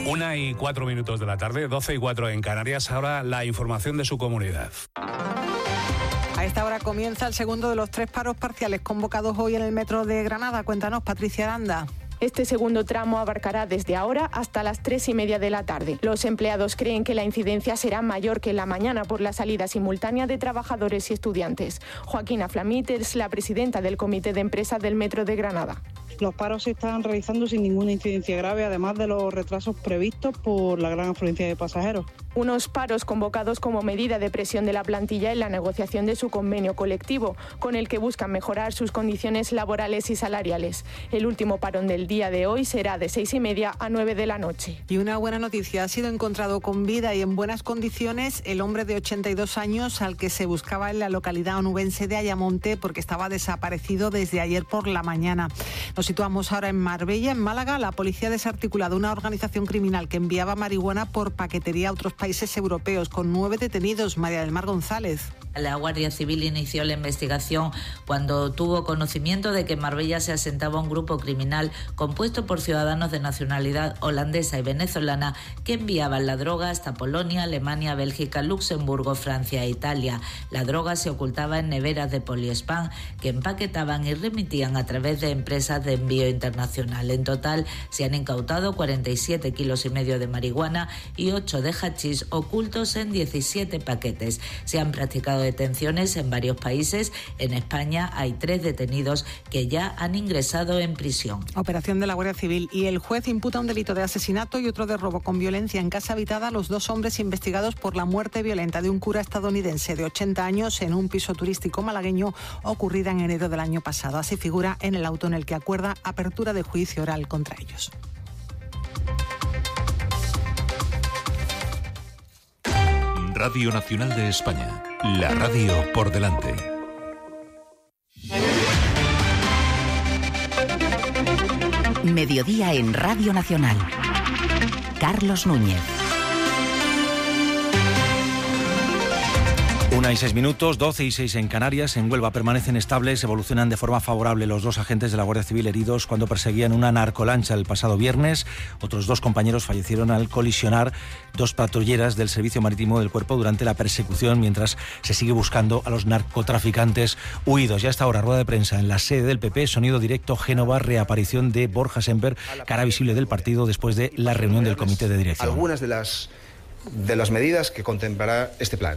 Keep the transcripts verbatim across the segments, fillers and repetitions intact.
Una y cuatro minutos de la tarde, doce y cuatro en Canarias. Ahora la información de su comunidad. A esta hora comienza el segundo de los tres paros parciales convocados hoy en el metro de Granada. Cuéntanos, Patricia Aranda. Este segundo tramo abarcará desde ahora hasta las tres y media de la tarde. Los empleados creen que la incidencia será mayor que en la mañana por la salida simultánea de trabajadores y estudiantes. Joaquina Flamit es la presidenta del Comité de Empresa del Metro de Granada. Los paros se están realizando sin ninguna incidencia grave, además de los retrasos previstos por la gran afluencia de pasajeros. Unos paros convocados como medida de presión de la plantilla en la negociación de su convenio colectivo, con el que buscan mejorar sus condiciones laborales y salariales. El último parón del día de hoy será de seis y media a nueve de la noche. Y una buena noticia, ha sido encontrado con vida y en buenas condiciones el hombre de ochenta y dos años al que se buscaba en la localidad onubense de Ayamonte porque estaba desaparecido desde ayer por la mañana. Nos situamos ahora en Marbella, en Málaga. La policía ha desarticulado una organización criminal que enviaba marihuana por paquetería a otros países europeos, con nueve detenidos. María del Mar González. La Guardia Civil inició la investigación cuando tuvo conocimiento de que en Marbella se asentaba un grupo criminal compuesto por ciudadanos de nacionalidad holandesa y venezolana que enviaban la droga hasta Polonia, Alemania, Bélgica, Luxemburgo, Francia e Italia. La droga se ocultaba en neveras de poliespán que empaquetaban y remitían a través de empresas de envío internacional. En total se han incautado cuarenta y siete kilos y medio de marihuana y ocho de hachís ocultos en diecisiete paquetes. Se han practicado detenciones en varios países. En España hay tres detenidos que ya han ingresado en prisión. Operación de la Guardia Civil y el juez imputa un delito de asesinato y otro de robo con violencia en casa habitada a los dos hombres investigados por la muerte violenta de un cura estadounidense de ochenta años en un piso turístico malagueño ocurrida en enero del año pasado. Así figura en el auto en el que acuerda apertura de juicio oral contra ellos. Radio Nacional de España, la radio por delante. Mediodía en Radio Nacional. Carlos Núñez. Una y seis minutos, doce y seis en Canarias. En Huelva permanecen estables, evolucionan de forma favorable los dos agentes de la Guardia Civil heridos cuando perseguían una narcolancha el pasado viernes. Otros dos compañeros fallecieron al colisionar dos patrulleras del Servicio Marítimo del Cuerpo durante la persecución, mientras se sigue buscando a los narcotraficantes huidos. Ya hasta ahora, rueda de prensa en la sede del P P, sonido directo, Génova, reaparición de Borja Semper, cara visible del partido después de la reunión del comité de dirección. Algunas de las, de las medidas que contemplará este plan.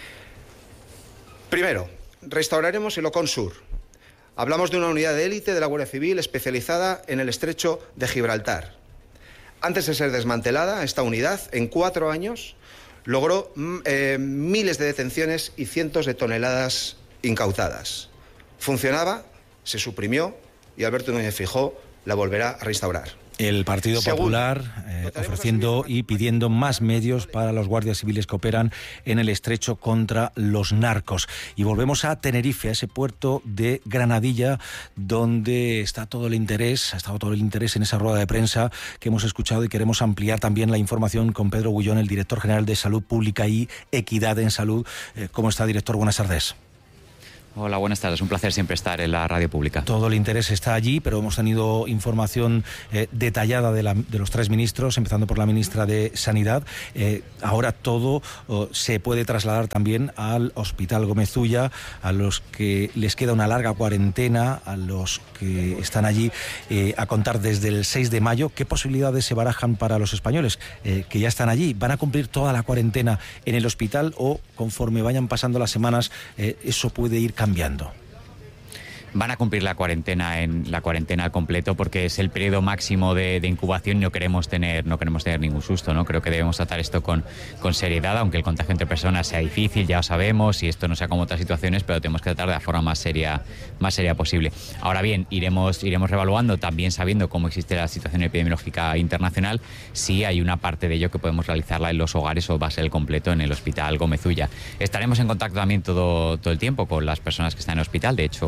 Primero, restauraremos el Ocon Sur. Hablamos de una unidad de élite de la Guardia Civil especializada en el estrecho de Gibraltar. Antes de ser desmantelada, esta unidad, en cuatro años, logró eh, miles de detenciones y cientos de toneladas incautadas. Funcionaba, se suprimió y Alberto Núñez Feijóo la volverá a restaurar. El Partido Popular eh, ofreciendo y pidiendo más medios para los guardias civiles que operan en el estrecho contra los narcos. Y volvemos a Tenerife, a ese puerto de Granadilla, donde está todo el interés, ha estado todo el interés en esa rueda de prensa que hemos escuchado, y queremos ampliar también la información con Pedro Bullón, el director general de Salud Pública y Equidad en Salud. Eh, ¿Cómo está, director? Buenas tardes. Hola, buenas tardes. Un placer siempre estar en la radio pública. Todo el interés está allí, pero hemos tenido información eh, detallada de, la, de los tres ministros, empezando por la ministra de Sanidad. Eh, ahora todo oh, se puede trasladar también al Hospital Gómez Ulla, a los que les queda una larga cuarentena, a los que están allí eh, a contar desde el seis de mayo. ¿Qué posibilidades se barajan para los españoles eh, que ya están allí? ¿Van a cumplir toda la cuarentena en el hospital o, conforme vayan pasando las semanas, eh, eso puede ir cambiando? cambiando? Van a cumplir la cuarentena en la cuarentena al completo, porque es el periodo máximo de, de incubación y no queremos tener no queremos tener ningún susto, ¿no? Creo que debemos tratar esto con, con seriedad, aunque el contagio entre personas sea difícil, ya lo sabemos, y esto no sea como otras situaciones, pero tenemos que tratar de la forma más seria más seria posible. Ahora bien, iremos iremos reevaluando, también sabiendo cómo existe la situación epidemiológica internacional, si hay una parte de ello que podemos realizarla en los hogares o va a ser el completo en el Hospital Gómez Ulla. Estaremos en contacto también todo, todo el tiempo con las personas que están en el hospital. De hecho, ahora mismo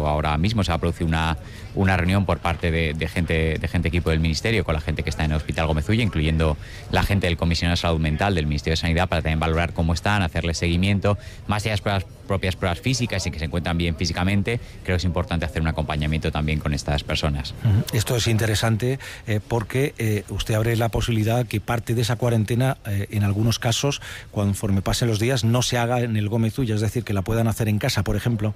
mismo se va a producir una, una reunión por parte de, de gente de gente equipo del Ministerio con la gente que está en el Hospital Gómez Ulla, incluyendo la gente del Comisionado de Salud Mental del Ministerio de Sanidad, para también valorar cómo están, hacerles seguimiento, más allá de las pruebas, propias pruebas físicas y que se encuentran bien físicamente. Creo que es importante hacer un acompañamiento también con estas personas. Esto es interesante eh, porque eh, usted abre la posibilidad que parte de esa cuarentena, eh, en algunos casos, conforme pasen los días, no se haga en el Gómez Ulla, es decir, que la puedan hacer en casa, por ejemplo.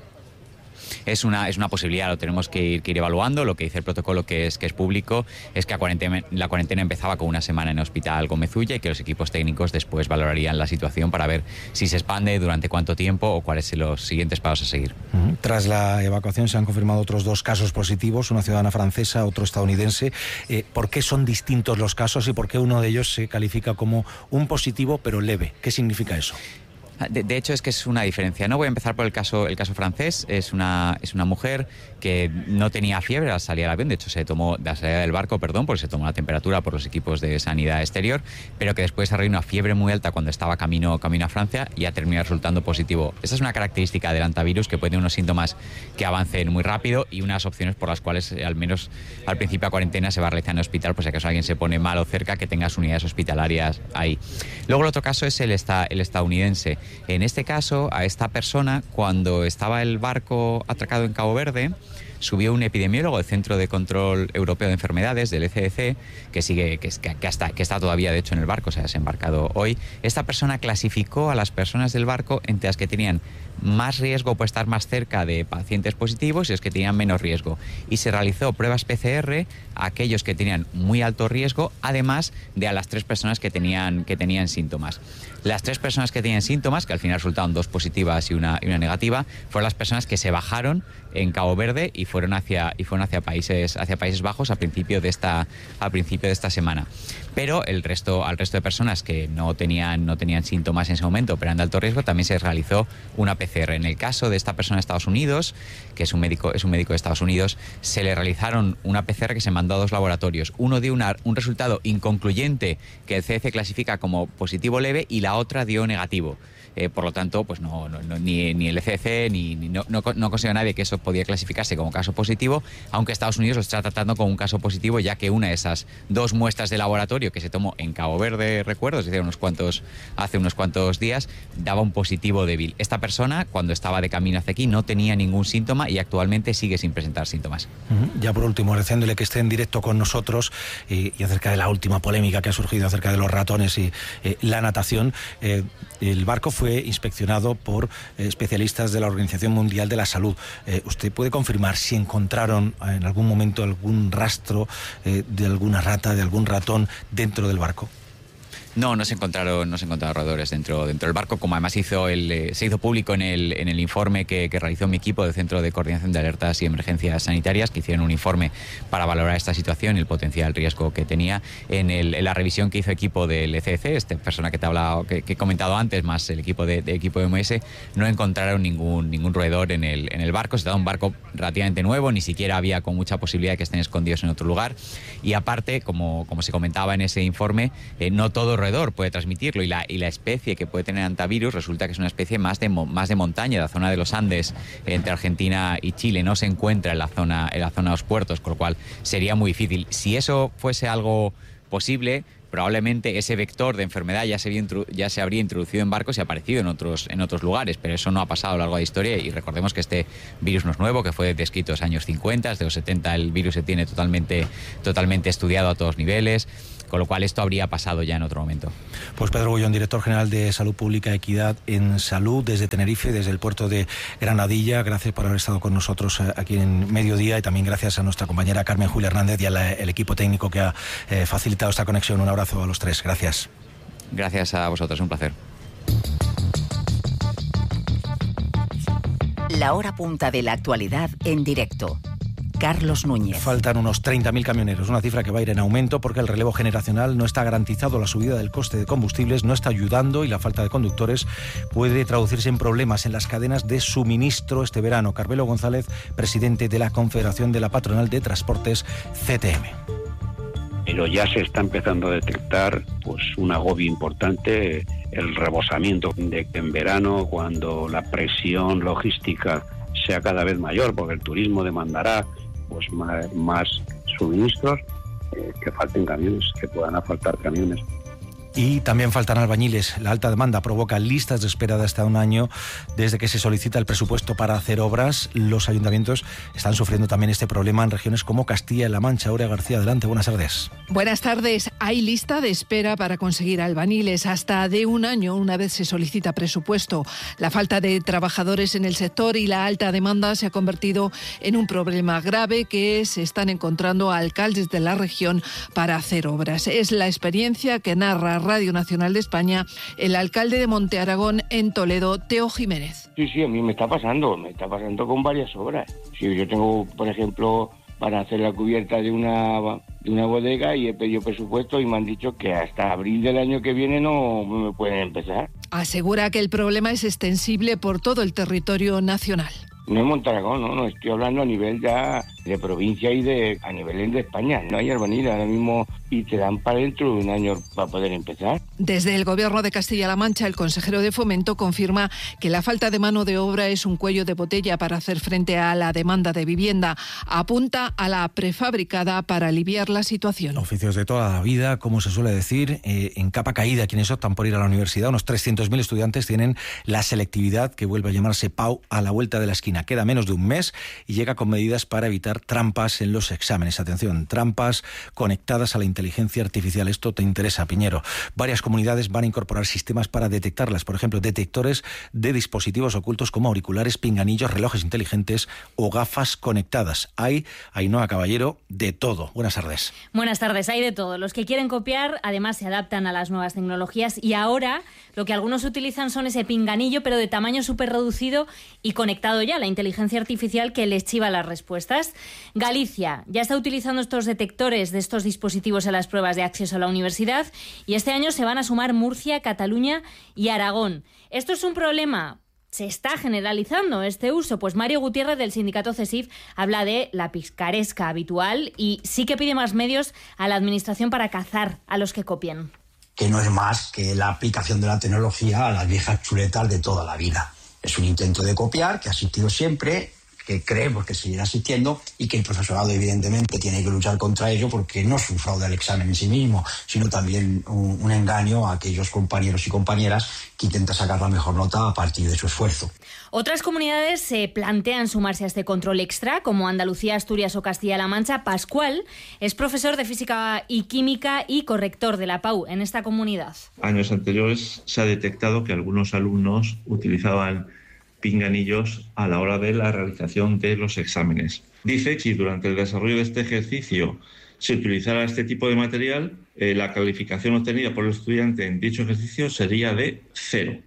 Es una, es una posibilidad, lo tenemos que ir, que ir evaluando. Lo que dice el protocolo, que es, que es público, es que la cuarentena, la cuarentena empezaba con una semana en el Hospital Gómez Ulla y que los equipos técnicos después valorarían la situación para ver si se expande, durante cuánto tiempo o cuáles son los siguientes pasos a seguir. Tras la evacuación se han confirmado otros dos casos positivos, una ciudadana francesa, otro estadounidense. Eh, ¿Por qué son distintos los casos y por qué uno de ellos se califica como un positivo pero leve? ¿Qué significa eso? De, de hecho, es que es una diferencia. No voy a empezar por el caso el caso francés. Es una es una mujer que no tenía fiebre al salir al avión. De hecho, se tomó de la salida del barco, perdón, porque se tomó la temperatura por los equipos de sanidad exterior, pero que después desarrolló una fiebre muy alta cuando estaba camino camino a Francia y ha terminado resultando positivo. Esa es una característica del hantavirus, que puede tener unos síntomas que avancen muy rápido y unas opciones por las cuales, al menos al principio de cuarentena, se va a realizar en el hospital, pues si acaso alguien se pone mal o cerca, que tengas unidades hospitalarias ahí. Luego el otro caso es el, esta, el estadounidense. En este caso, a esta persona, cuando estaba el barco atracado en Cabo Verde, subió un epidemiólogo del Centro de Control Europeo de Enfermedades, del E C D C, que sigue que, que, hasta, que está todavía, de hecho, en el barco, se ha desembarcado hoy. Esta persona clasificó a las personas del barco entre las que tenían más riesgo por estar más cerca de pacientes positivos y los que tenían menos riesgo. Y se realizó pruebas P C R a aquellos que tenían muy alto riesgo, además de a las tres personas que tenían, que tenían síntomas. Las tres personas que tenían síntomas, que al final resultaron dos positivas y una, y una negativa, fueron las personas que se bajaron en Cabo Verde y fueron hacia, y fueron hacia, países, hacia Países Bajos a principio de esta, a principio de esta semana. Pero el resto, al resto de personas que no tenían, no tenían síntomas en ese momento, pero eran de alto riesgo, también se realizó una P C R. En el caso de esta persona de Estados Unidos, que es un médico, es un médico de Estados Unidos, se le realizaron una P C R que se mandó a dos laboratorios. Uno dio una, un resultado inconcluyente que el C D C clasifica como positivo leve y la otra dio negativo. Eh, por lo tanto, pues no, no, no ni, ni el E C D C ni, ni no, no, no consiguió nadie que eso podía clasificarse como caso positivo, aunque Estados Unidos lo está tratando como un caso positivo, ya que una de esas dos muestras de laboratorio que se tomó en Cabo Verde, recuerdo, es decir, unos cuantos, hace unos cuantos días, daba un positivo débil. Esta persona, cuando estaba de camino hacia aquí, no tenía ningún síntoma y actualmente sigue sin presentar síntomas. Uh-huh. Ya por último, agradeciéndole que esté en directo con nosotros y, y acerca de la última polémica que ha surgido acerca de los ratones y eh, la natación. Eh, el barco fue fue inspeccionado por eh, especialistas de la Organización Mundial de la Salud. Eh, ¿Usted puede confirmar si encontraron en algún momento algún rastro eh, de alguna rata, de algún ratón dentro del barco? No, no se encontraron, no se encontraron roedores dentro, dentro del barco, como además hizo el, eh, se hizo público en el, en el informe que, que realizó mi equipo del Centro de Coordinación de Alertas y Emergencias Sanitarias, que hicieron un informe para valorar esta situación y el potencial riesgo que tenía. En, el, en la revisión que hizo equipo del E C D C, esta persona que te he hablado, que, que he comentado antes, más el equipo de, de equipo de O M S, no encontraron ningún, ningún roedor en el, en el barco. Se trata de un barco relativamente nuevo, ni siquiera había con mucha posibilidad de que estén escondidos en otro lugar. Y aparte, como, como se comentaba en ese informe, eh, no todo roedor puede transmitirlo y la, y la especie que puede tener hantavirus resulta que es una especie más de, más de montaña, de la zona de los Andes entre Argentina y Chile, no se encuentra en la zona, en la zona de los puertos, con lo cual sería muy difícil. Si eso fuese algo posible, probablemente ese vector de enfermedad ya se, había, ya se habría introducido en barcos y aparecido en otros, en otros lugares, pero eso no ha pasado a lo largo de la historia y recordemos que este virus no es nuevo, que fue descrito en los años cincuenta, desde los setenta el virus se tiene totalmente, totalmente estudiado a todos niveles, con lo cual esto habría pasado ya en otro momento. Pues Pedro Bullón, director general de Salud Pública y Equidad en Salud, desde Tenerife, desde el puerto de Granadilla, gracias por haber estado con nosotros aquí en Mediodía y también gracias a nuestra compañera Carmen Julia Hernández y al equipo técnico que ha eh, facilitado esta conexión. Un abrazo a los tres, gracias. Gracias a vosotros, un placer. La hora punta de la actualidad en directo. Carlos Núñez. Faltan unos treinta mil camioneros, una cifra que va a ir en aumento porque el relevo generacional no está garantizado, la subida del coste de combustibles no está ayudando y la falta de conductores puede traducirse en problemas en las cadenas de suministro este verano. Carmelo González, presidente de la Confederación de la Patronal de Transportes, C T M. Pero ya se está empezando a detectar pues un agobio importante, el rebosamiento de que en verano, cuando la presión logística sea cada vez mayor, porque el turismo demandará pues más, más suministros, eh, que falten camiones, que puedan faltar camiones. Y también faltan albañiles. La alta demanda provoca listas de espera de hasta un año desde que se solicita el presupuesto para hacer obras. Los ayuntamientos están sufriendo también este problema en regiones como Castilla-La Mancha. Aurea García, adelante, buenas tardes. Buenas tardes. Hay lista de espera para conseguir albañiles hasta de un año una vez se solicita presupuesto. La falta de trabajadores en el sector y la alta demanda se ha convertido en un problema grave que se están encontrando alcaldes de la región para hacer obras. Es la experiencia que narra Radio Nacional de España el alcalde de Monte Aragón en Toledo, Teo Jiménez. Sí, sí, a mí me está pasando, me está pasando con varias obras. Sí, yo tengo, por ejemplo, para hacer la cubierta de una de una bodega y he pedido presupuesto y me han dicho que hasta abril del año que viene no me pueden empezar. Asegura que el problema es extensible por todo el territorio nacional. No en Montaragón, no, no, estoy hablando a nivel ya de provincia y de a nivel de España. No hay albañiles ahora mismo y te dan para dentro de un año para poder empezar. Desde el Gobierno de Castilla-La Mancha, el consejero de Fomento confirma que la falta de mano de obra es un cuello de botella para hacer frente a la demanda de vivienda. Apunta a la prefabricada para aliviar la situación. Oficios de toda la vida, como se suele decir, eh, en capa caída. Quienes optan por ir a la universidad, unos trescientos mil estudiantes tienen la selectividad que vuelve a llamarse P A U a la vuelta de la esquina. Queda menos de un mes y llega con medidas para evitar trampas en los exámenes. Atención, trampas conectadas a la inteligencia artificial. Esto te interesa, Piñero. Varias comunidades van a incorporar sistemas para detectarlas. Por ejemplo, detectores de dispositivos ocultos como auriculares, pinganillos, relojes inteligentes o gafas conectadas. Hay, Ainhoa Caballero, de todo. Buenas tardes. Buenas tardes, hay de todo. Los que quieren copiar, además, se adaptan a las nuevas tecnologías y ahora lo que algunos utilizan son ese pinganillo, pero de tamaño súper reducido y conectado ya a la inteligencia artificial que les chiva las respuestas. Galicia ya está utilizando estos detectores de estos dispositivos en las pruebas de acceso a la universidad y este año se van a sumar Murcia, Cataluña y Aragón. ¿Esto es un problema? ¿Se está generalizando este uso? Pues Mario Gutiérrez del sindicato CESIF habla de la picaresca habitual y sí que pide más medios a la administración para cazar a los que copien. Que no es más que la aplicación de la tecnología a las viejas chuletas de toda la vida. Es un intento de copiar que ha existido siempre, que creemos que seguirá existiendo y que el profesorado evidentemente tiene que luchar contra ello porque no es un fraude al examen en sí mismo, sino también un, un engaño a aquellos compañeros y compañeras que intentan sacar la mejor nota a partir de su esfuerzo. Otras comunidades se plantean sumarse a este control extra, como Andalucía, Asturias o Castilla-La Mancha. Pascual es profesor de Física y Química y corrector de la P A U en esta comunidad. Años anteriores se ha detectado que algunos alumnos utilizaban pinganillos a la hora de la realización de los exámenes. Dice que si durante el desarrollo de este ejercicio se utilizara este tipo de material, eh, la calificación obtenida por el estudiante en dicho ejercicio sería de cero.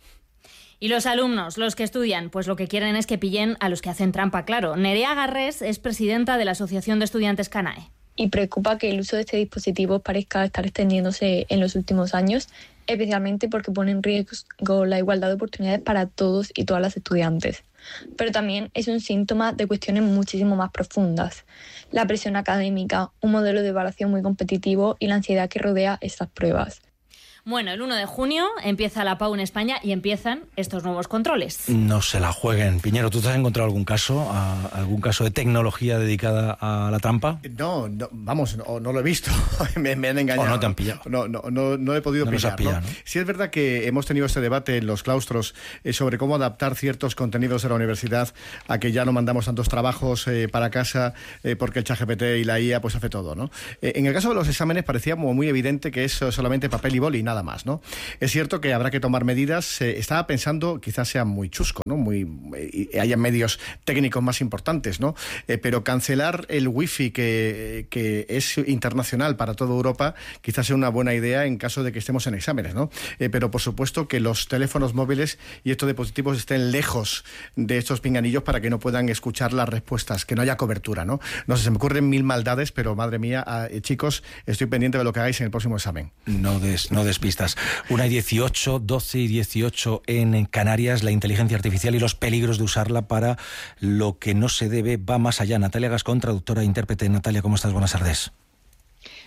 Y los alumnos, los que estudian, pues lo que quieren es que pillen a los que hacen trampa, claro. Nerea Garrés es presidenta de la Asociación de Estudiantes CANAE. Y preocupa que el uso de este dispositivo parezca estar extendiéndose en los últimos años, especialmente porque pone en riesgo la igualdad de oportunidades para todos y todas las estudiantes. Pero también es un síntoma de cuestiones muchísimo más profundas. La presión académica, un modelo de evaluación muy competitivo y la ansiedad que rodea estas pruebas. Bueno, el uno de junio empieza la P A U en España y empiezan estos nuevos controles. No se la jueguen. Piñero, ¿tú te has encontrado algún caso, a, algún caso de tecnología dedicada a la trampa? No, no vamos, no, no lo he visto. me, me han engañado. ¿O no te han pillado? No, no, no, no he podido no pillar. Pillado, ¿no? ¿no? Sí es verdad que hemos tenido este debate en los claustros eh, sobre cómo adaptar ciertos contenidos de la universidad a que ya no mandamos tantos trabajos eh, para casa eh, porque el ChatGPT y la I A pues hace todo, ¿no? Eh, en el caso de los exámenes parecía como muy evidente que es solamente papel y boli y nada más, ¿no? Es cierto que habrá que tomar medidas. Eh, estaba pensando, quizás sea muy chusco, ¿no? Muy, eh, haya medios técnicos más importantes, ¿no? Eh, pero cancelar el wifi que, que es internacional para toda Europa, quizás sea una buena idea en caso de que estemos en exámenes, ¿no? Eh, pero por supuesto que los teléfonos móviles y estos dispositivos estén lejos de estos pinganillos para que no puedan escuchar las respuestas, que no haya cobertura, ¿no? No sé, se me ocurren mil maldades, pero madre mía, eh, chicos, estoy pendiente de lo que hagáis en el próximo examen. No des, no despistas. Una y dieciocho, doce y dieciocho en Canarias, la inteligencia artificial y los peligros de usarla para lo que no se debe va más allá. Natalia Gascón, traductora e intérprete. Natalia, ¿cómo estás? Buenas tardes.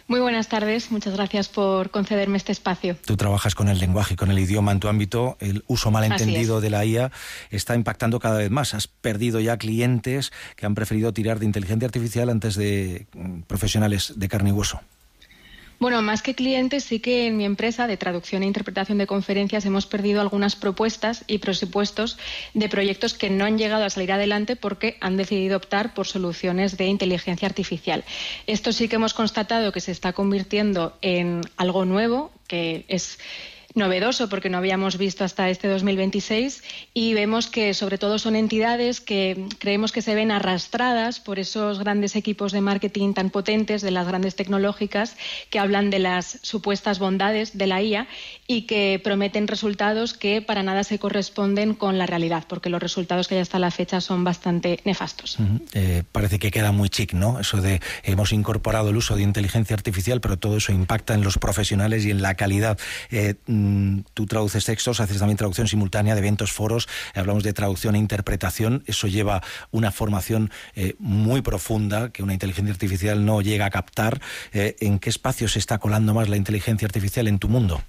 Muy buenas tardes, muchas gracias por concederme este espacio. Tú trabajas con el lenguaje y con el idioma en tu ámbito. El uso malentendido de la I A está impactando cada vez más. Has perdido ya clientes que han preferido tirar de inteligencia artificial antes de profesionales de carne y hueso. Bueno, más que clientes, sí que en mi empresa de traducción e interpretación de conferencias hemos perdido algunas propuestas y presupuestos de proyectos que no han llegado a salir adelante porque han decidido optar por soluciones de inteligencia artificial. Esto sí que hemos constatado que se está convirtiendo en algo nuevo, que es novedoso porque no habíamos visto hasta este dos mil veintiséis, y vemos que sobre todo son entidades que creemos que se ven arrastradas por esos grandes equipos de marketing tan potentes de las grandes tecnológicas que hablan de las supuestas bondades de la I A y que prometen resultados que para nada se corresponden con la realidad, porque los resultados que hay hasta la fecha son bastante nefastos. Uh-huh. Eh, parece que queda muy chic, ¿no? Eso de hemos incorporado el uso de inteligencia artificial, pero todo eso impacta en los profesionales y en la calidad. Eh, Tú traduces textos, haces también traducción simultánea de eventos, foros, hablamos de traducción e interpretación. Eso lleva una formación eh, muy profunda que una inteligencia artificial no llega a captar. Eh, ¿En qué espacio se está colando más la inteligencia artificial en tu mundo?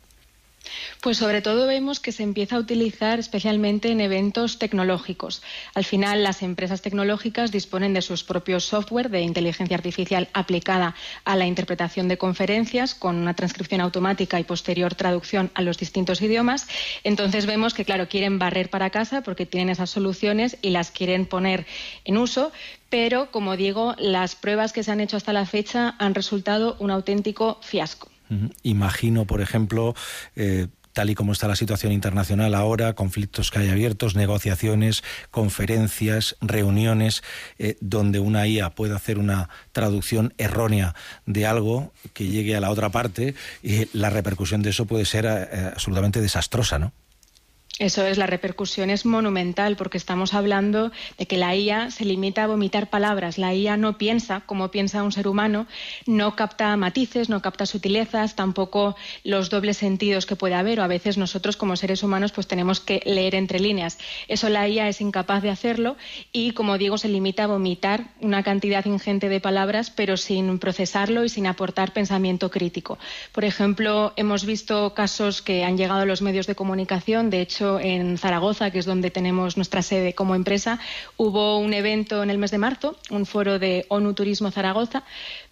Pues sobre todo vemos que se empieza a utilizar especialmente en eventos tecnológicos. Al final, las empresas tecnológicas disponen de sus propios software de inteligencia artificial aplicada a la interpretación de conferencias con una transcripción automática y posterior traducción a los distintos idiomas. Entonces vemos que, claro, quieren barrer para casa porque tienen esas soluciones y las quieren poner en uso. Pero, como digo, las pruebas que se han hecho hasta la fecha han resultado un auténtico fiasco. Imagino, por ejemplo, eh, tal y como está la situación internacional ahora, conflictos que hay abiertos, negociaciones, conferencias, reuniones, eh, donde una I A puede hacer una traducción errónea de algo que llegue a la otra parte, y la repercusión de eso puede ser eh, absolutamente desastrosa, ¿no? Eso es, la repercusión es monumental porque estamos hablando de que la I A se limita a vomitar palabras. La I A no piensa como piensa un ser humano, no capta matices, no capta sutilezas, tampoco los dobles sentidos que puede haber, o a veces nosotros como seres humanos pues tenemos que leer entre líneas. Eso la I A es incapaz de hacerlo y, como digo, se limita a vomitar una cantidad ingente de palabras pero sin procesarlo y sin aportar pensamiento crítico. Por ejemplo, hemos visto casos que han llegado a los medios de comunicación. De hecho, en Zaragoza, que es donde tenemos nuestra sede como empresa, hubo un evento en el mes de marzo, un foro de ONU Turismo Zaragoza,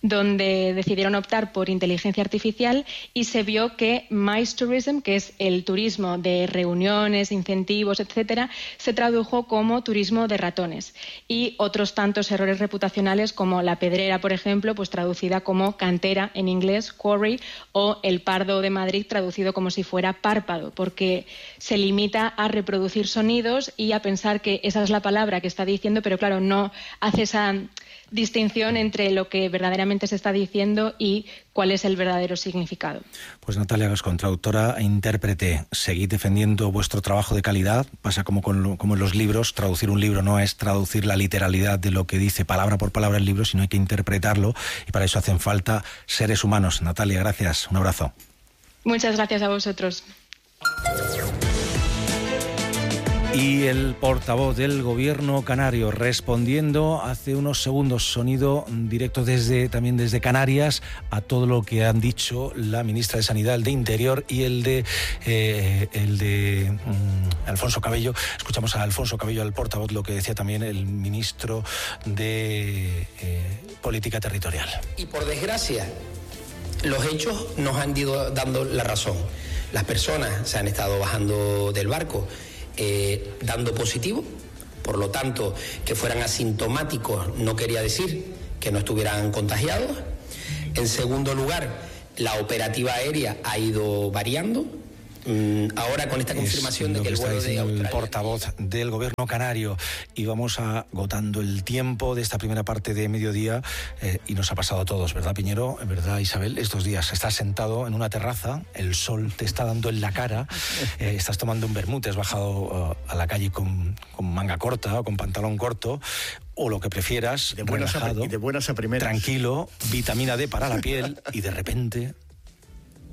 donde decidieron optar por inteligencia artificial y se vio que Mice Tourism, que es el turismo de reuniones, incentivos, etcétera, se tradujo como turismo de ratones. Y otros tantos errores reputacionales como La Pedrera, por ejemplo, pues traducida como cantera en inglés, quarry, o El Pardo de Madrid traducido como si fuera párpado, porque se limita a reproducir sonidos y a pensar que esa es la palabra que está diciendo, pero claro, no hace esa distinción entre lo que verdaderamente se está diciendo y cuál es el verdadero significado. Pues Natalia Gascón, traductora e intérprete, seguid defendiendo vuestro trabajo de calidad. Pasa como, con lo, como en los libros, traducir un libro no es traducir la literalidad de lo que dice palabra por palabra el libro, sino hay que interpretarlo, y para eso hacen falta seres humanos. Natalia, gracias, un abrazo. Muchas gracias a vosotros. Y el portavoz del Gobierno canario respondiendo hace unos segundos, sonido directo desde también desde Canarias, a todo lo que han dicho la ministra de Sanidad, el de Interior y el de eh, el de um, Alfonso Cabello. Escuchamos a Alfonso Cabello, al portavoz, lo que decía también el ministro de eh, Política Territorial. Y por desgracia, los hechos nos han ido dando la razón. Las personas se han estado bajando del barco Eh, dando positivo, por lo tanto, que fueran asintomáticos no quería decir que no estuvieran contagiados. En segundo lugar, la operativa aérea ha ido variando. Ahora con esta confirmación de que el vuelo de Australia... el portavoz del Gobierno canario. Y vamos agotando el tiempo de esta primera parte de mediodía, eh, y nos ha pasado a todos, ¿verdad, Piñero? ¿Verdad, Isabel? Estos días estás sentado en una terraza, el sol te está dando en la cara, eh, estás tomando un vermut, has bajado uh, a la calle con, con manga corta o con pantalón corto, o lo que prefieras, de buenas relajado, a, y de buenas a primeras, tranquilo, vitamina D para la piel, y de repente